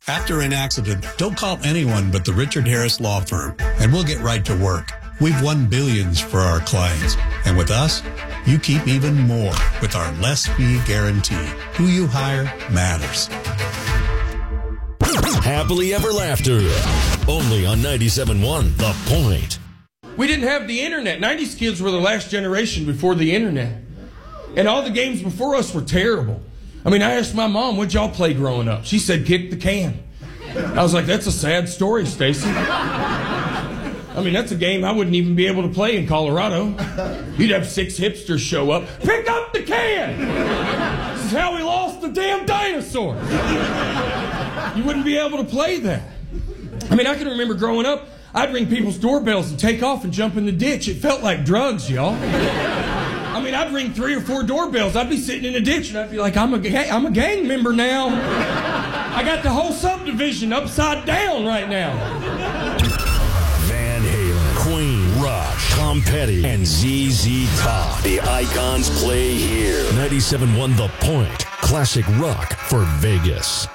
After an accident, don't call anyone but the Richard Harris Law Firm, and we'll get right to work. We've won billions for our clients, and with us, you keep even more with our less fee guarantee. Who you hire matters. Happily Ever Laughter. Only on 97.1 The Point. We didn't have the internet. 90s kids were the last generation before the internet. And all the games before us were terrible. I mean, I asked my mom, what'd y'all play growing up? She said, kick the can. I was like, that's a sad story, Stacy. I mean, that's a game I wouldn't even be able to play in Colorado. You'd have 6 hipsters show up. Pick up the can! This is how we lost the damn dinosaurs. You wouldn't be able to play that. I mean, I can remember growing up, I'd ring people's doorbells and take off and jump in the ditch. It felt like drugs, y'all. I mean, I'd ring 3 or 4 doorbells. I'd be sitting in a ditch, and I'd be like, I'm a gang member now. I got the whole subdivision upside down right now. Van Halen, Queen, Rush, Tom Petty, and ZZ Top. The icons play here. 97.1 The Point. Classic rock for Vegas.